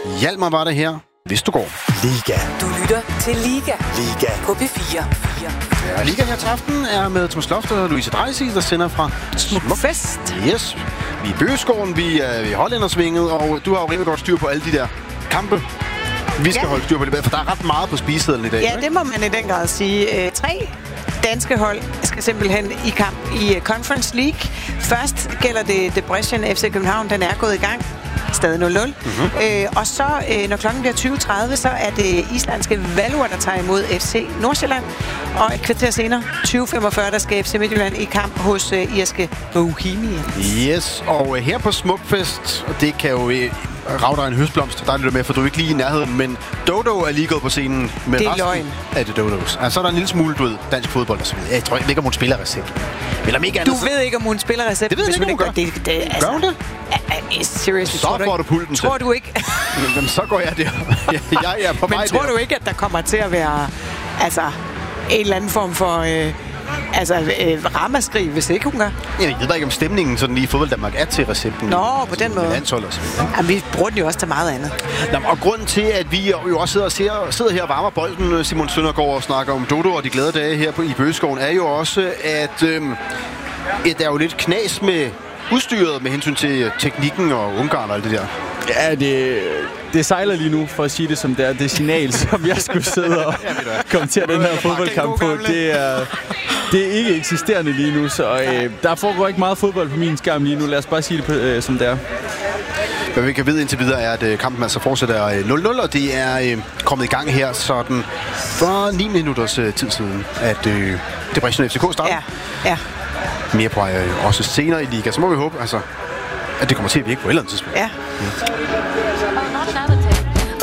Hjalmar var det her. Hvis du går. Liga. Du lytter til Liga. Liga. På P4. Ja, Liga her til aften er med Thomas Loft og Louise Dreisig, der sender fra Smukfest. Yes. Vi er i Bøgeskoven, vi er i Hollændersvinget, og du har jo rimelig godt styr på alle de der kampe. Vi skal holde styr på det, for der er ret meget på spisesedlen i dag. Ja, ikke? det må man i den grad sige. 3 danske hold skal simpelthen i kamp i Conference League. Først gælder det Debrecen FC København, den er gået i gang. Stadig 0-0. Og så, når klokken bliver 20.30, så er det islandske Valur, der tager imod FC Nordsjælland. Og et kvarter senere, 20.45, der skal FC Midtjylland i kamp hos irske Bohemia. Yes, og her på Smukfest, og det kan jo rave dig en høstblomst, der er lidt med, for du er ikke lige i nærheden, men Dodo er lige gået på scenen med det er resten løgn. af det Dodos. Altså, så er der en lille smule, du ved, dansk fodbold og så videre. Jeg tror ikke, om hun spiller recept. Eller mega Du ved ikke, om hun spiller recept, det ved hvis jeg ikke, hun om ikke gør det. Altså, gør hun det? Seriously, Så får du pulten til. Tror du ikke? Jamen, så går jeg der. Jeg er på vej Men tror der. du ikke, at der kommer til at være en eller anden form for ramaskrig, hvis ikke hun gør? Jeg ved ikke, om stemningen sådan lige i fodbold Danmark er til recepten. Nå, på den måde. Landshold og så videre. Jamen, vi bruger den jo også til meget andet. Nå, og grunden til, at vi jo også sidder her og varmer bolden, Simon Søndergaard, og snakker om Dodo og de glade dage her i Bøgeskoven, er jo også, at der er jo lidt knas med udstyret med hensyn til teknikken og Ungarn og alt det der. Ja, det sejler lige nu, for at sige det som det er. Det signal, som jeg skulle sidde og kommentere den her fodboldkamp på, det er ikke eksisterende lige nu. Så der foregår ikke meget fodbold på min skærm lige nu. Lad os bare sige det som det er. Hvad vi kan vide indtil videre er, at kampen altså fortsætter 0-0, og det er kommet i gang her sådan for 9 minutters tid siden, at Debrecen FCK starter. Ja. Mere på også senere i liga, så må vi håbe, altså, at det kommer til at virke på et eller andet tidspunkt. Ja.